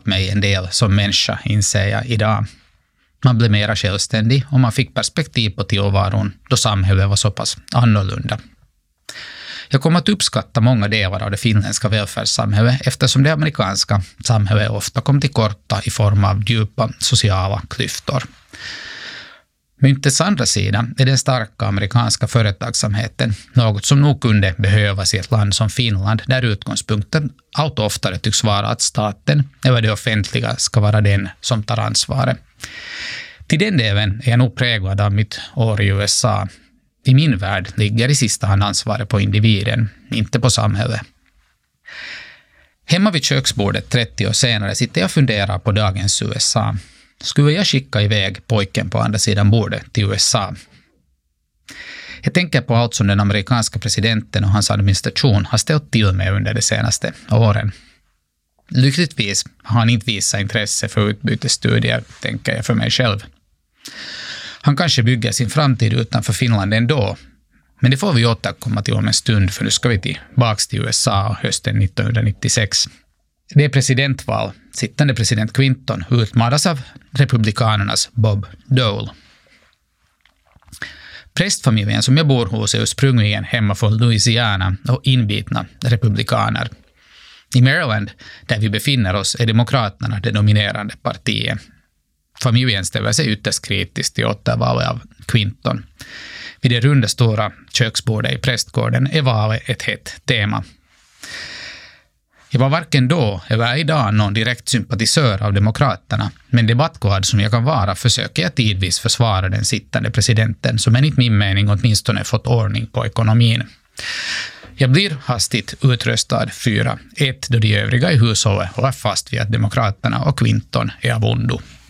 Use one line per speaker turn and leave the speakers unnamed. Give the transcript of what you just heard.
format mig en del som människa, inser jag idag. Man blev mera självständig och man fick perspektiv på tillvaron då samhället var så pass annorlunda. Jag kom att uppskatta många delar av det finländska välfärdssamhället eftersom det amerikanska samhället ofta kom till korta i form av djupa sociala klyftor. Myntets andra sida är den starka amerikanska företagsamheten, något som nog kunde behövas i ett land som Finland där utgångspunkten allt oftare tycks vara att staten eller det offentliga ska vara den som tar ansvaret. Till den delen är jag nog präglad av mitt år i USA. I min värld ligger i sista hand ansvaret på individen, inte på samhället. Hemma vid köksbordet 30 år senare sitter jag och funderar på dagens USA. Skulle jag skicka iväg pojken på andra sidan bordet till USA? Jag tänker på allt som den amerikanska presidenten och hans administration har ställt till med under de senaste åren. Lyckligtvis har han inte visat intresse för utbytesstudier, tänker jag för mig själv. Han kanske bygger sin framtid utanför Finland ändå, men det får vi återkomma till om en stund, för nu ska vi tillbaka till USA hösten 1996. Det är presidentval. Sittande president Clinton utmanas av republikanernas Bob Dole. Prästfamiljen som jag bor hos är ursprungligen hemma från Louisiana och inbitna republikaner. I Maryland, där vi befinner oss, är demokraterna det dominerande partiet. Familjen ställer sig ytterst kritiskt till återvalet av Clinton. Vid det runda stora köksbordet i prästgården är valet ett hett tema. Jag var varken då eller idag någon direkt sympatisör av demokraterna, men debattglad som jag kan vara försöker jag tidvis försvara den sittande presidenten som enligt min mening åtminstone fått ordning på ekonomin. Jag blir hastigt utröstad 4-1 då de övriga i hushållet håller fast vid att demokraterna och Clinton är av ondo.